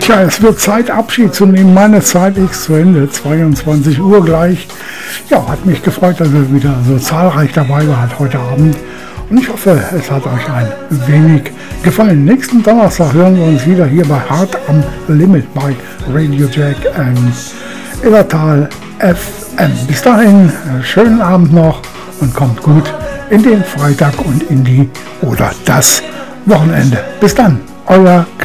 Tja, es wird Zeit, Abschied zu nehmen. Meine Zeit ist zu Ende, 22 Uhr gleich. Ja, hat mich gefreut, dass ihr wieder so zahlreich dabei wart heute Abend. Und ich hoffe, es hat euch ein wenig gefallen. Nächsten Donnerstag hören wir uns wieder hier bei Hard am Limit bei Radio Jack und Illertal FM. Bis dahin, schönen Abend noch und kommt gut in den Freitag und in die oder das Wochenende. Bis dann, euer